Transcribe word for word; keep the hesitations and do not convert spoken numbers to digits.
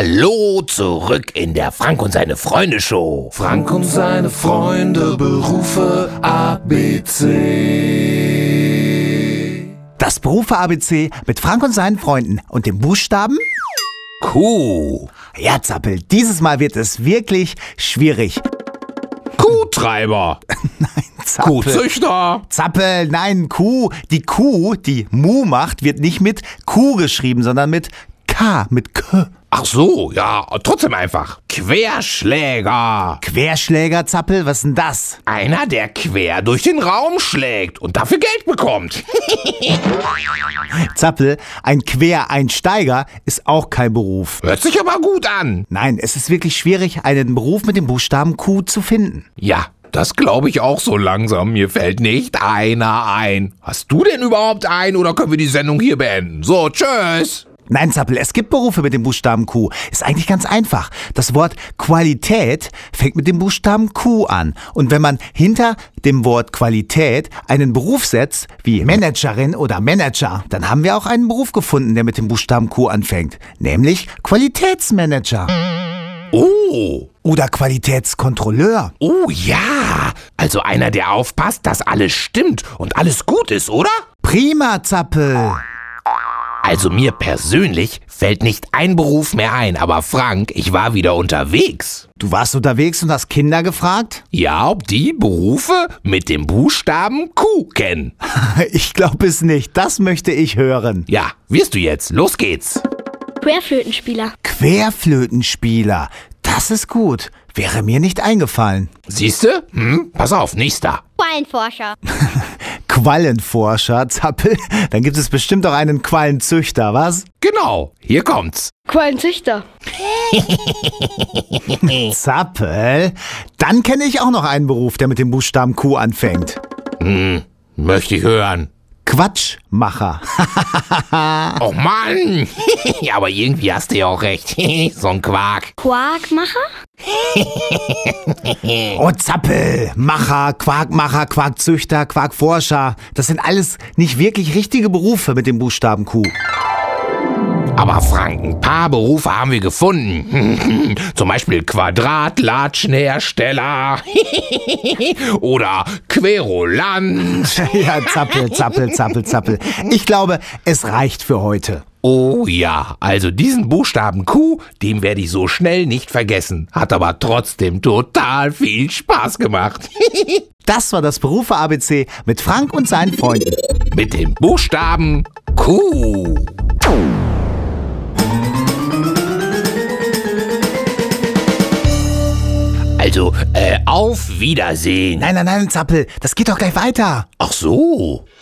Hallo, zurück in der Frank und seine Freunde Show. Frank und seine Freunde, Berufe A B C. Das Berufe A B C mit Frank und seinen Freunden und dem Buchstaben Kuh. Ja, Zappel, dieses Mal wird es wirklich schwierig. Kuhtreiber. Nein, Zappel. Kuhzüchter. Zappel, nein, Kuh. Die Kuh, die Mu macht, wird nicht mit Q geschrieben, sondern mit K, mit K. Ach so, ja, trotzdem einfach. Querschläger. Querschläger, Zappel, was ist denn das? Einer, der quer durch den Raum schlägt und dafür Geld bekommt. Zappel, ein Quereinsteiger ist auch kein Beruf. Hört sich aber gut an. Nein, es ist wirklich schwierig, einen Beruf mit dem Buchstaben Q zu finden. Ja, das glaube ich auch so langsam. Mir fällt nicht einer ein. Hast du denn überhaupt einen oder können wir die Sendung hier beenden? So, tschüss. Nein, Zappel, es gibt Berufe mit dem Buchstaben Q. Ist eigentlich ganz einfach. Das Wort Qualität fängt mit dem Buchstaben Q an. Und wenn man hinter dem Wort Qualität einen Beruf setzt, wie Managerin oder Manager, dann haben wir auch einen Beruf gefunden, der mit dem Buchstaben Q anfängt. Nämlich Qualitätsmanager. Oh. Oder Qualitätskontrolleur. Oh ja. Also einer, der aufpasst, dass alles stimmt und alles gut ist, oder? Prima, Zappel. Also mir persönlich fällt nicht ein Beruf mehr ein, aber Frank, ich war wieder unterwegs. Du warst unterwegs und hast Kinder gefragt? Ja, ob die Berufe mit dem Buchstaben Q kennen. Ich glaube es nicht. Das möchte ich hören. Ja, wirst du jetzt. Los geht's. Querflötenspieler. Querflötenspieler. Das ist gut. Wäre mir nicht eingefallen. Siehste? Hm, pass auf, nächster. Quallenforscher. Quallenforscher, Zappel. Dann gibt es bestimmt auch einen Quallenzüchter, was? Genau, hier kommt's. Quallenzüchter. Zappel. Dann kenne ich auch noch einen Beruf, der mit dem Buchstaben Q anfängt. Hm, möchte ich hören. Quatschmacher. Oh Mann! Ja, aber irgendwie hast du ja auch recht. So ein Quark. Quarkmacher? Oh, Zappel. Macher, Quarkmacher, Quarkzüchter, Quarkforscher. Das sind alles nicht wirklich richtige Berufe mit dem Buchstaben Q. Aber Frank, ein paar Berufe haben wir gefunden. Zum Beispiel Quadratlatschenhersteller oder Querulant. Ja, Zappel, Zappel, Zappel, Zappel. Ich glaube, es reicht für heute. Oh ja, also diesen Buchstaben Q, den werde ich so schnell nicht vergessen. Hat aber trotzdem total viel Spaß gemacht. Das war das Berufe A B C mit Frank und seinen Freunden. Mit dem Buchstaben Q. Also, äh, auf Wiedersehen. Nein, nein, nein, Zappel, das geht doch gleich weiter. Ach so.